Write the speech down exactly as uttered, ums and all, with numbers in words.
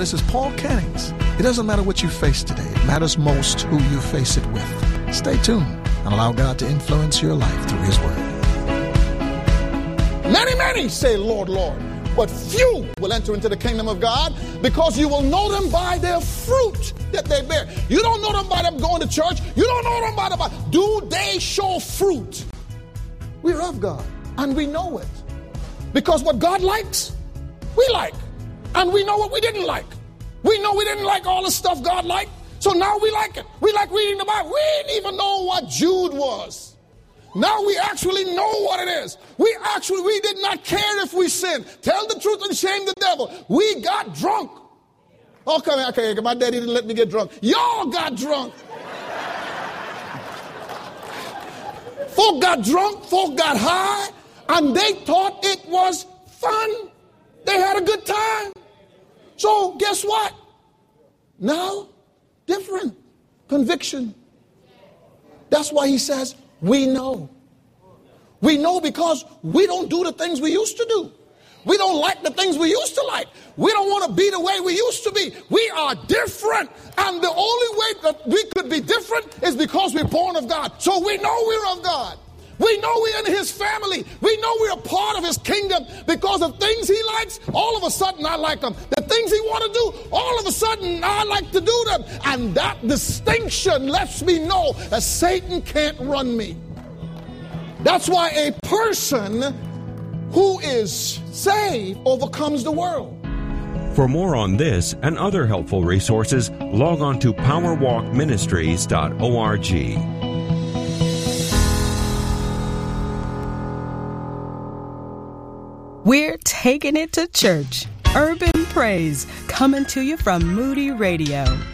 this is Paul Cannings. It doesn't matter what you face today. It matters most who you face it with. Stay tuned and allow God to influence your life through his word. Many, many say, Lord, Lord, but few will enter into the kingdom of God, because you will know them by their fruit that they bear. You don't know them by them going to church. You don't know them by the Bible. Do they show fruit? We're of God, and we know it. Because what God likes, we like. And we know what we didn't like. We know we didn't like all the stuff God liked, so now we like it. We like reading the Bible. We didn't even know what Jude was. Now we actually know what it is. We actually, we did not care if we sinned. Tell the truth and shame the devil. We got drunk. Oh, come here, okay, my daddy didn't let me get drunk. Y'all got drunk. Folk got drunk, folk got high, and they thought it was fun. They had a good time. So guess what? Now, different conviction. That's why he says, we know. We know because we don't do the things we used to do. We don't like the things we used to like. We don't want to be the way we used to be. We are different. And the only way that we could be different is because we're born of God. So we know we're of God. We know we're in his family. We know we're a part of his kingdom because of things he likes. All of a sudden, I like them. The things he want to do, all of a sudden, I like to do them. And that distinction lets me know that Satan can't run me. That's why a person who is saved overcomes the world. For more on this and other helpful resources, log on to power walk ministries dot org. We're taking it to church. Urban Praise, coming to you from Moody Radio.